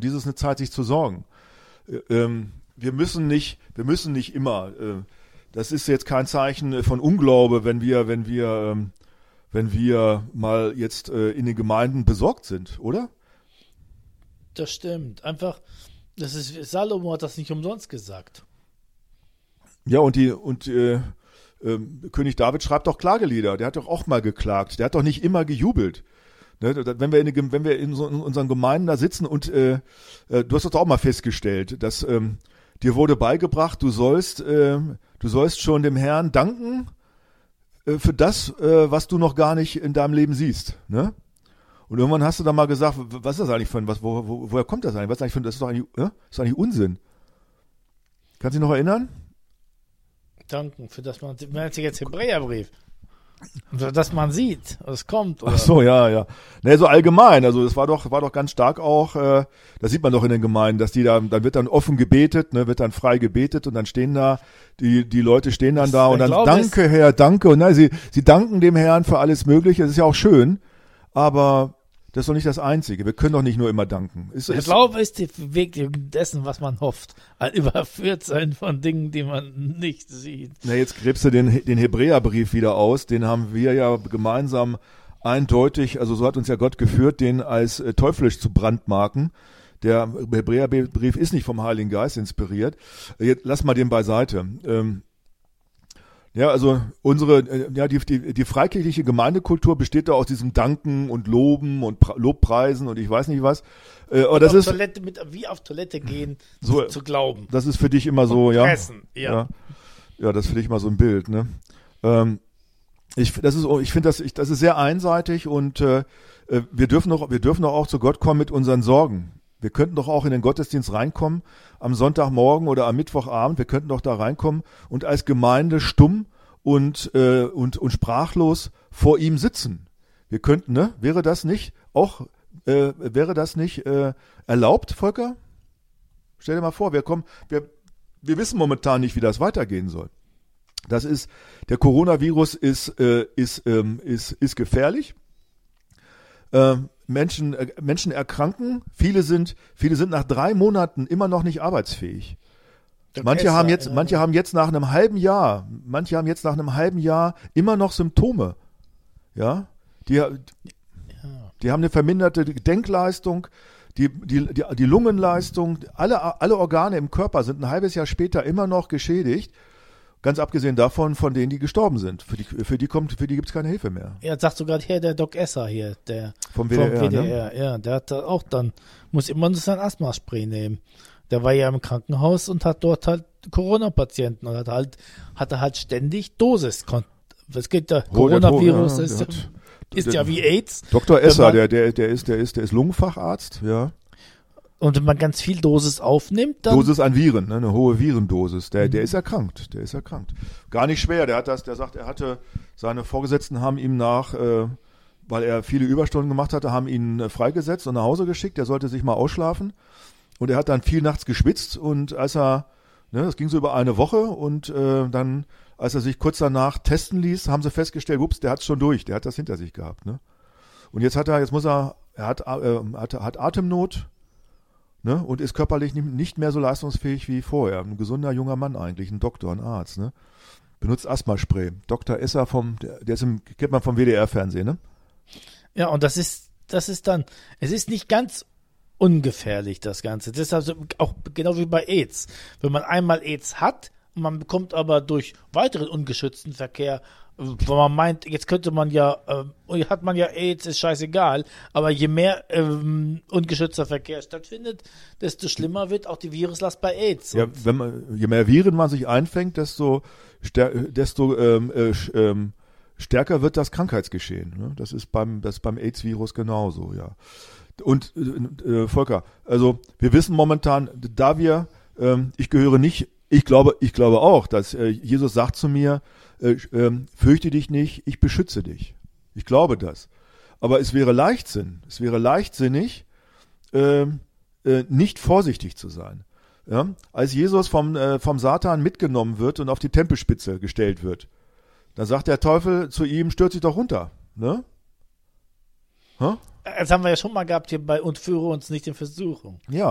Und dies ist eine Zeit, sich zu sorgen. Wir müssen nicht immer, das ist jetzt kein Zeichen von Unglaube, wenn wir mal jetzt in den Gemeinden besorgt sind, oder? Das stimmt. Einfach, Salomo hat das nicht umsonst gesagt. Ja, und König David schreibt auch Klagelieder. Der hat doch auch mal geklagt. Der hat doch nicht immer gejubelt. Ne, wenn wir in unseren Gemeinden da sitzen und du hast doch auch mal festgestellt, dass dir wurde beigebracht, du sollst schon dem Herrn danken für das, was du noch gar nicht in deinem Leben siehst. Ne? Und irgendwann hast du dann mal gesagt, was ist das eigentlich woher kommt das eigentlich? Das ist doch eigentlich Unsinn. Kannst du dich noch erinnern? Danken, für das man jetzt Hebräerbrief. Dass man sieht, es kommt. Oder? Ach so, ja. Ne, so allgemein, also das war doch ganz stark auch, das sieht man doch in den Gemeinden, dass dann wird dann offen gebetet, ne, wird dann frei gebetet und dann stehen da, die Leute stehen dann da und dann, danke Herr, danke, und sie danken dem Herrn für alles Mögliche, das ist ja auch schön, aber das ist doch nicht das Einzige. Wir können doch nicht nur immer danken. Der Glaube ist der Weg dessen, was man hofft. Ein Überführtsein von Dingen, die man nicht sieht. Na, jetzt gräbst du den Hebräerbrief wieder aus. Den haben wir ja gemeinsam eindeutig, also so hat uns ja Gott geführt, den als teuflisch zu brandmarken. Der Hebräerbrief ist nicht vom Heiligen Geist inspiriert. Jetzt lass mal den beiseite. Ja, also die freikirchliche Gemeindekultur besteht da aus diesem Danken und Loben und Lobpreisen und ich weiß nicht was. Aber das ist wie auf Toilette gehen, so, zu glauben. Das ist für dich immer so, und ja. Pressen, ja. Ja, das ist für dich mal so ein Bild, ne? Ich finde, das ist sehr einseitig und wir dürfen doch auch zu Gott kommen mit unseren Sorgen. Wir könnten doch auch in den Gottesdienst reinkommen, am Sonntagmorgen oder am Mittwochabend, wir könnten doch da reinkommen und als Gemeinde stumm und sprachlos vor ihm sitzen. Wir könnten, ne? Wäre das nicht erlaubt, Volker? Stell dir mal vor, wir wissen momentan nicht, wie das weitergehen soll. Der Coronavirus ist gefährlich. Menschen erkranken, viele sind nach 3 Monaten immer noch nicht arbeitsfähig. Manche haben jetzt nach einem halben Jahr immer noch Symptome. Ja? Die haben eine verminderte Denkleistung, die Lungenleistung, alle Organe im Körper sind ein halbes Jahr später immer noch geschädigt. Ganz abgesehen davon, von denen, die gestorben sind. Für die gibt es keine Hilfe mehr. Ja, sagt sogar hier der Doc Esser hier, der vom WDR, ne? Ja, der hat auch muss immer nur sein Asthma-Spray nehmen. Der war ja im Krankenhaus und hat dort halt Corona-Patienten und hatte halt ständig Dosis. Es geht der Coronavirus ist ja wie AIDS. Dr. Esser, der ist Lungenfacharzt, ja. Und wenn man ganz viel Dosis aufnimmt, dann... Dosis an Viren, ne, eine hohe Virendosis. Der ist erkrankt. Gar nicht schwer. Der sagt, seine Vorgesetzten haben ihm weil er viele Überstunden gemacht hatte, haben ihn freigesetzt und nach Hause geschickt. Er sollte sich mal ausschlafen. Und er hat dann viel nachts geschwitzt und das ging so über eine Woche und dann, als er sich kurz danach testen ließ, haben sie festgestellt, ups, der hat's schon durch. Der hat das hinter sich gehabt, ne. Und er hat Atemnot, ne, und ist körperlich nicht mehr so leistungsfähig wie vorher. Ein gesunder junger Mann eigentlich, ein Doktor, ein Arzt, ne? Benutzt Asthma-Spray. Dr. Esser kennt man vom WDR-Fernsehen, ne? Ja, und das ist dann, es ist nicht ganz ungefährlich, das Ganze. Das ist also auch genau wie bei AIDS. Wenn man einmal AIDS hat und man bekommt aber durch weiteren ungeschützten Verkehr, wo man meint, jetzt könnte man hat man ja AIDS, ist scheißegal, aber je mehr ungeschützter Verkehr stattfindet, desto schlimmer wird auch die Viruslast bei AIDS. Ja, je mehr Viren man sich einfängt, desto stärker wird das Krankheitsgeschehen. Ne? Das ist beim AIDS-Virus genauso, ja. Und Volker, also wir wissen momentan, ich gehöre nicht, ich glaube auch, dass Jesus sagt zu mir, fürchte dich nicht, ich beschütze dich. Ich glaube das. Aber es wäre leichtsinnig, nicht vorsichtig zu sein. Ja? Als Jesus vom Satan mitgenommen wird und auf die Tempelspitze gestellt wird, dann sagt der Teufel zu ihm, stürz dich doch runter. Ne? Das haben wir ja schon mal gehabt hier bei und führe uns nicht in Versuchung. Ja.